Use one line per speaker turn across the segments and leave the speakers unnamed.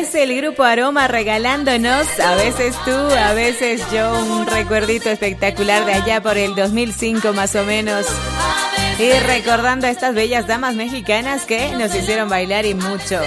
Es el Grupo Aroma regalándonos, a veces tú, a veces yo, un recuerdito espectacular de allá por el 2005 más o menos. Y recordando a estas bellas damas mexicanas que nos hicieron bailar y mucho.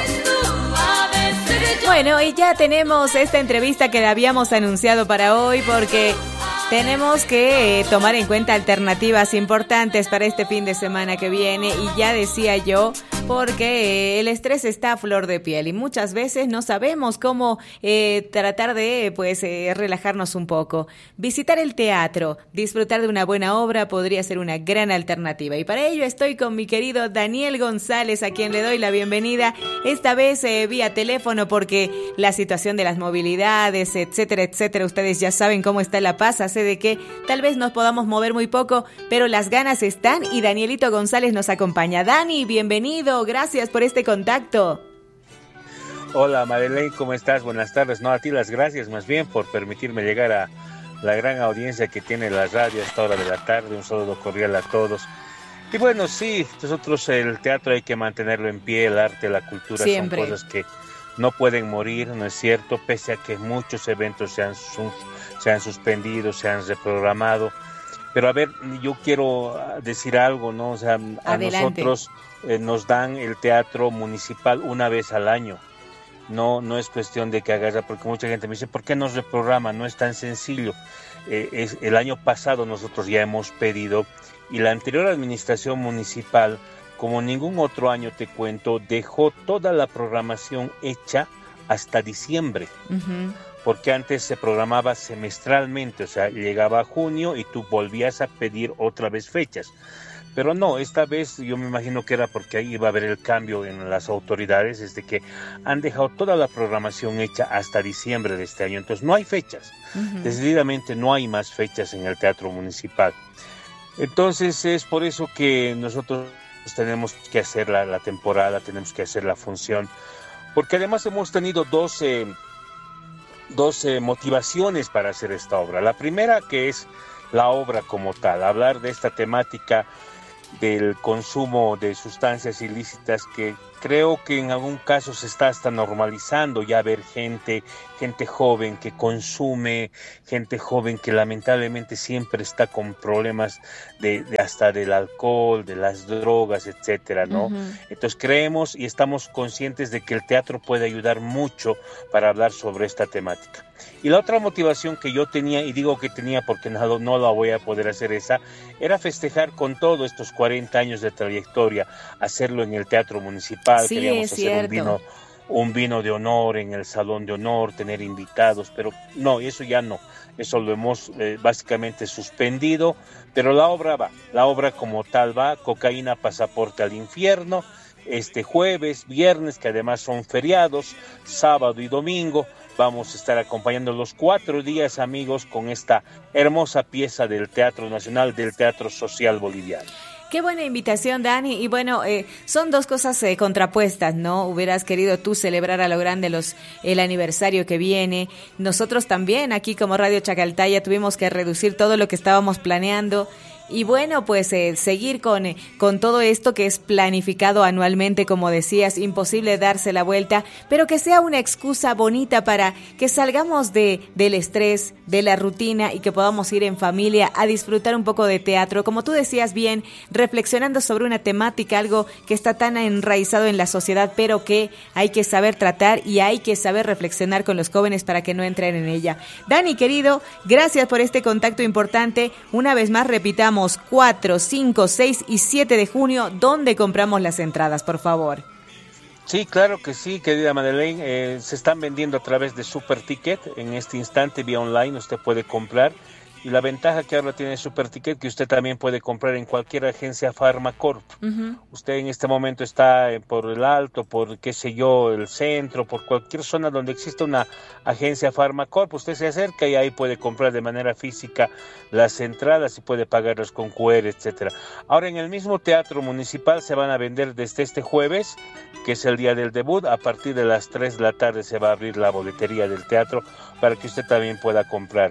Bueno, y ya tenemos esta entrevista que habíamos anunciado para hoy porque tenemos que tomar en cuenta alternativas importantes para este fin de semana que viene. Y ya decía yo, porque el estrés está a flor de piel y muchas veces no sabemos cómo tratar de relajarnos un poco. Visitar el teatro, disfrutar de una buena obra podría ser una gran alternativa. Y para ello estoy con mi querido Daniel González, a quien le doy la bienvenida, esta vez vía teléfono, porque la situación de las movilidades, etcétera, etcétera, ustedes ya saben cómo está La Paz, hace de que tal vez nos podamos mover muy poco, pero las ganas están y Danielito González nos acompaña. Dani, bienvenido, gracias por este contacto.
Hola Madeleine, ¿cómo estás? Buenas tardes. No, a ti las gracias más bien por permitirme llegar a la gran audiencia que tiene la radio a esta hora de la tarde. Un saludo cordial a todos. Y bueno, sí, nosotros el teatro hay que mantenerlo en pie, el arte, la cultura
siempre.
Son cosas que no pueden morir, ¿no es cierto? Pese a que muchos eventos se han suspendido, se han reprogramado. Pero a ver, yo quiero decir algo, ¿no? O sea, a
Adelante.
nosotros nos dan el teatro municipal una vez al año. No es cuestión de que agarra, porque mucha gente me dice, ¿por qué nos reprograma? No es tan sencillo. El año pasado nosotros ya hemos pedido, y la anterior administración municipal, como ningún otro año te cuento, dejó toda la programación hecha hasta diciembre.
Uh-huh.
Porque antes se programaba semestralmente, o sea, llegaba junio y tú volvías a pedir otra vez fechas. Pero no, esta vez yo me imagino que era porque ahí iba a haber el cambio en las autoridades, es de que han dejado toda la programación hecha hasta diciembre de este año. Entonces no hay fechas, decididamente no hay más fechas en el Teatro Municipal. Entonces es por eso que nosotros tenemos que hacer la temporada, tenemos que hacer la función, porque además hemos tenido dos motivaciones para hacer esta obra. La primera, que es la obra como tal, hablar de esta temática del consumo de sustancias ilícitas, que creo que en algún caso se está hasta normalizando ya ver gente joven que consume, gente joven que lamentablemente siempre está con problemas de hasta del alcohol, de las drogas, etcétera, ¿no? Uh-huh. Entonces creemos y estamos conscientes de que el teatro puede ayudar mucho para hablar sobre esta temática. Y la otra motivación que yo tenía, y digo que tenía porque no la voy a poder hacer era festejar con todos estos 40 años de trayectoria, hacerlo en el Teatro Municipal.
Sí,
queríamos hacer un vino de honor en el Salón de Honor, tener invitados, pero no, eso ya no, eso lo hemos básicamente suspendido, pero la obra como tal va, Cocaína, Pasaporte al Infierno, este jueves, viernes, que además son feriados, sábado y domingo. Vamos a estar acompañando los 4 días, amigos, con esta hermosa pieza del Teatro Nacional, del Teatro Social Boliviano.
Qué buena invitación, Dani. Y bueno, son dos cosas contrapuestas, ¿no? Hubieras querido tú celebrar a lo grande el aniversario que viene. Nosotros también, aquí como Radio Chacaltaya, tuvimos que reducir todo lo que estábamos planeando. Y bueno, pues seguir con todo esto que es planificado anualmente, como decías, imposible darse la vuelta, pero que sea una excusa bonita para que salgamos del estrés, de la rutina y que podamos ir en familia a disfrutar un poco de teatro, como tú decías bien, reflexionando sobre una temática, algo que está tan enraizado en la sociedad, pero que hay que saber tratar y hay que saber reflexionar con los jóvenes para que no entren en ella. Dani, querido, gracias por este contacto importante. Una vez más, repitamos, 4, 5, 6 y 7 de junio, ¿dónde compramos las entradas, por favor?
Sí, claro que sí, querida Madeleine, se están vendiendo a través de Super Ticket, en este instante vía online usted puede comprar, y la ventaja que ahora tiene Super Ticket, que usted también puede comprar en cualquier agencia Farmacorp. Uh-huh. Usted en este momento está por el Alto, por qué sé yo, el centro, por cualquier zona donde exista una agencia Farmacorp, usted se acerca y ahí puede comprar de manera física las entradas y puede pagarlas con QR, etcétera. Ahora en el mismo Teatro Municipal se van a vender desde este jueves, que es el día del debut. A partir de las 3 de la tarde se va a abrir la boletería del teatro para que usted también pueda comprar.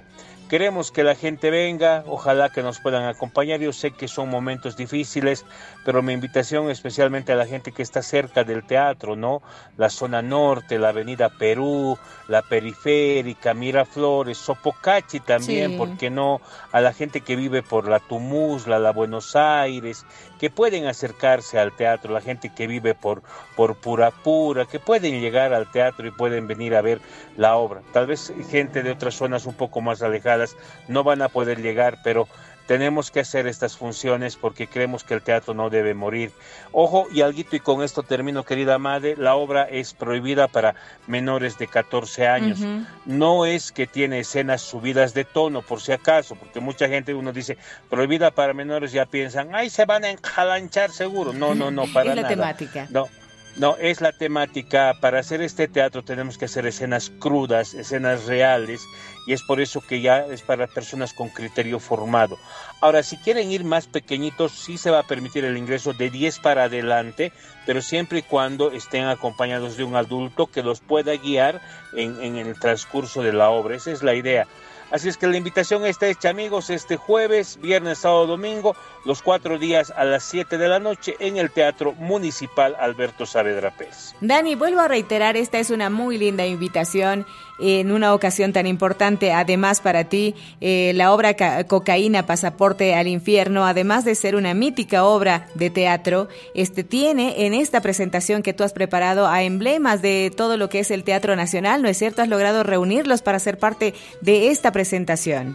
Queremos que la gente venga, ojalá que nos puedan acompañar. Yo sé que son momentos difíciles, pero mi invitación especialmente a la gente que está cerca del teatro, ¿no? La zona norte, la avenida Perú, la periférica, Miraflores, Sopocachi también, ¿por qué no? A la gente que vive por la Tumusla, la Buenos Aires, que pueden acercarse al teatro, la gente que vive por Purapura, que pueden llegar al teatro y pueden venir a ver la obra. Tal vez gente de otras zonas un poco más alejadas no van a poder llegar, pero tenemos que hacer estas funciones porque creemos que el teatro no debe morir. Ojo, y alguito, y con esto termino, querida madre, la obra es prohibida para menores de 14 años. No es que tiene escenas subidas de tono, por si acaso, porque mucha gente, uno dice, prohibida para menores, ya piensan, ay, se van a enjalanchar seguro. No, para nada.
Es la temática.
No, es la temática. Para hacer este teatro tenemos que hacer escenas crudas, escenas reales, y es por eso que ya es para personas con criterio formado. Ahora, si quieren ir más pequeñitos, sí se va a permitir el ingreso de 10 para adelante, pero siempre y cuando estén acompañados de un adulto que los pueda guiar en el transcurso de la obra. Esa es la idea. Así es que la invitación está hecha, amigos, este jueves, viernes, sábado, domingo, los 4 días a las 7 de la noche en el Teatro Municipal Alberto Saavedra Pérez.
Dani, vuelvo a reiterar, esta es una muy linda invitación en una ocasión tan importante, además para ti, la obra Cocaína, Pasaporte al Infierno, además de ser una mítica obra de teatro, tiene en esta presentación que tú has preparado a emblemas de todo lo que es el Teatro Nacional, ¿no es cierto? Has logrado reunirlos para ser parte de esta presentación.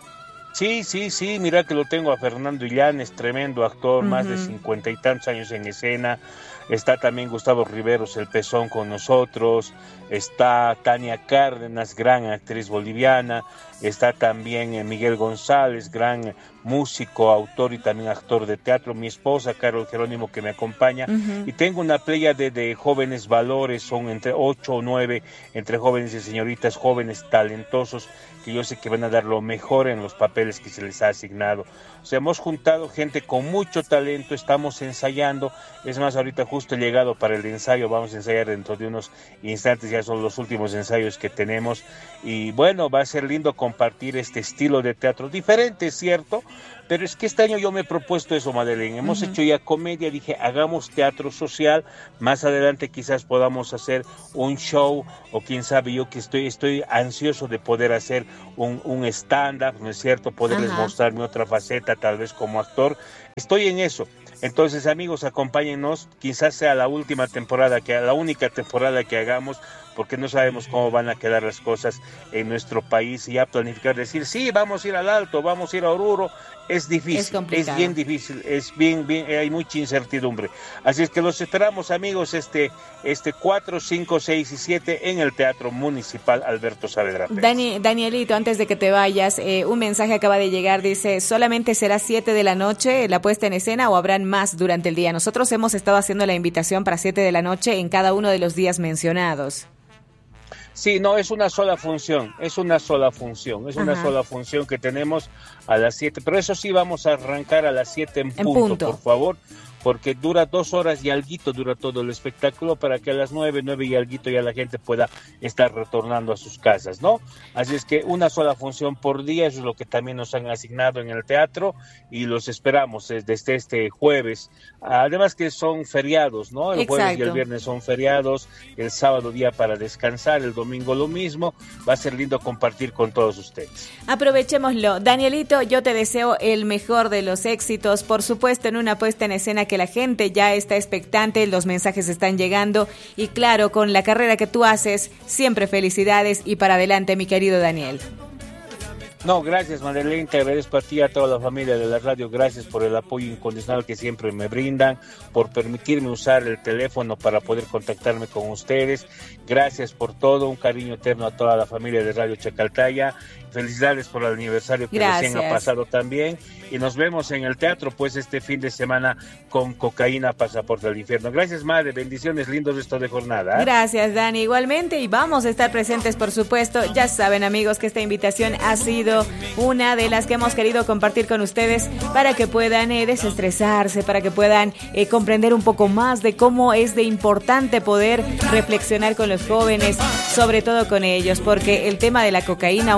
Sí, mira que lo tengo a Fernando Illanes, tremendo actor, más de 50 y tantos años en escena. Está también Gustavo Riveros, el Pezón, con nosotros. Está Tania Cárdenas, gran actriz boliviana. Está también Miguel González, gran músico, autor y también actor de teatro. Mi esposa, Carol Jerónimo, que me acompaña. Y tengo una playa de jóvenes valores, son entre 8 o 9, entre jóvenes y señoritas, jóvenes talentosos, que yo sé que van a dar lo mejor en los papeles que se les ha asignado. O sea, hemos juntado gente con mucho talento, estamos ensayando. Es más, ahorita justo he llegado para el ensayo, vamos a ensayar dentro de unos instantes, ya son los últimos ensayos que tenemos. Y bueno, va a ser lindo compartir este estilo de teatro diferente, es cierto, pero es que este año yo me he propuesto eso, Madeleine. Hemos hecho ya comedia, dije, hagamos teatro social, más adelante quizás podamos hacer un show, o quién sabe, yo que estoy ansioso de poder hacer un stand-up, ¿no es cierto? Poderles mostrar mi otra faceta, tal vez como actor. Estoy en eso. Entonces, amigos, acompáñennos, quizás sea la única temporada que hagamos, porque no sabemos cómo van a quedar las cosas en nuestro país, y ya planificar, decir, sí, vamos a ir al Alto, vamos a ir a Oruro, es difícil, es bien difícil, es bien, hay mucha incertidumbre. Así es que los esperamos, amigos, este 4, 5, 6 y 7 en el Teatro Municipal Alberto Saavedra Pérez.
Danielito, antes de que te vayas, un mensaje acaba de llegar, dice, ¿solamente será 7 de la noche la puesta en escena o habrán más durante el día? Nosotros hemos estado haciendo la invitación para 7 de la noche en cada uno de los días mencionados.
Sí, no, es una sola función que tenemos a las 7, pero eso sí, vamos a arrancar a las 7 en punto, por favor, porque dura 2 horas y alguito dura todo el espectáculo, para que a las 9 y alguito ya la gente pueda estar retornando a sus casas, ¿no? Así es que una sola función por día, eso es lo que también nos han asignado en el teatro, y los esperamos desde este jueves. Además que son feriados, ¿no? El jueves y el viernes son feriados, el sábado día para descansar, el domingo lo mismo. Va a ser lindo compartir con todos ustedes.
Aprovechémoslo. Danielito, yo te deseo el mejor de los éxitos, por supuesto en una puesta en escena que la gente ya está expectante, los mensajes están llegando, y claro, con la carrera que tú haces, siempre felicidades y para adelante, mi querido Daniel.
No, gracias, Madeleine, te agradezco a ti y a toda la familia de la radio, gracias por el apoyo incondicional que siempre me brindan, por permitirme usar el teléfono para poder contactarme con ustedes, gracias por todo, un cariño eterno a toda la familia de Radio Chacaltaya, felicidades por el aniversario que recién ha pasado también, y nos vemos en el teatro pues este fin de semana con Cocaína, Pasaporte al Infierno. Gracias, madre, bendiciones, lindo resto de jornada.
Gracias, Dani, igualmente, y vamos a estar presentes, por supuesto. Ya saben, amigos, que esta invitación ha sido una de las que hemos querido compartir con ustedes para que puedan desestresarse, para que puedan comprender un poco más de cómo es de importante poder reflexionar con los jóvenes, sobre todo con ellos, porque el tema de la cocaína, aunque uno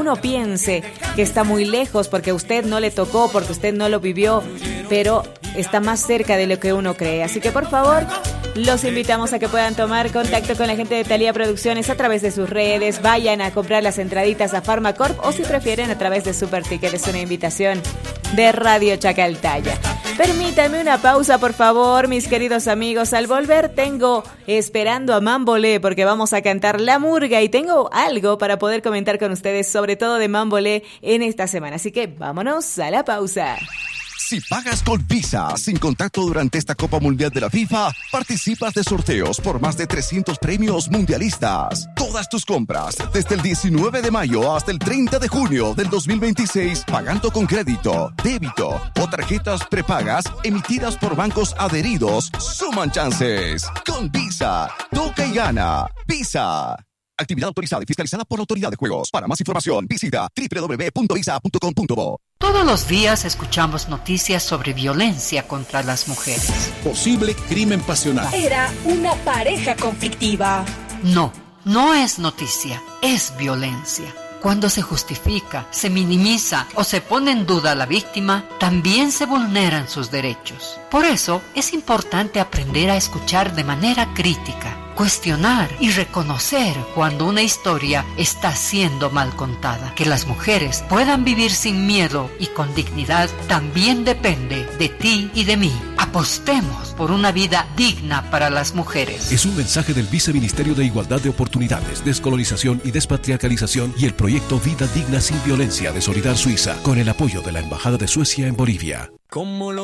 uno piense que está muy lejos porque a usted no le tocó, porque usted no lo vivió, pero está más cerca de lo que uno cree. Así que por favor, los invitamos a que puedan tomar contacto con la gente de Thalía Producciones a través de sus redes. Vayan a comprar las entraditas a Pharmacorp o si prefieren a través de Super Ticket. Es una invitación de Radio Chacaltaya. Permítanme una pausa, por favor, mis queridos amigos. Al volver tengo esperando a Mambolé porque vamos a cantar La Murga y tengo algo para poder comentar con ustedes, sobre todo de Mambolé en esta semana. Así que vámonos a la pausa.
Si pagas con Visa sin contacto durante esta Copa Mundial de la FIFA, participas de sorteos por más de 300 premios mundialistas. Todas tus compras desde el 19 de mayo hasta el 30 de junio del 2026, pagando con crédito, débito o tarjetas prepagas emitidas por bancos adheridos, suman chances. Con Visa, toca y gana. Visa. Actividad autorizada y fiscalizada por la Autoridad de Juegos. Para más información, visita www.visa.com.bo.
Todos los días escuchamos noticias sobre violencia contra las mujeres.
Posible crimen pasional.
Era una pareja conflictiva.
No, no es noticia, es violencia. Cuando se justifica, se minimiza o se pone en duda a la víctima, también se vulneran sus derechos. Por eso es importante aprender a escuchar de manera crítica, cuestionar y reconocer cuando una historia está siendo mal contada. Que las mujeres puedan vivir sin miedo y con dignidad también depende de ti y de mí. Apostemos por una vida digna para las mujeres.
Es un mensaje del Viceministerio de Igualdad de Oportunidades, Descolonización y Despatriarcalización y el proyecto Vida Digna sin Violencia de Solidar Suiza, con el apoyo de la Embajada de Suecia en Bolivia.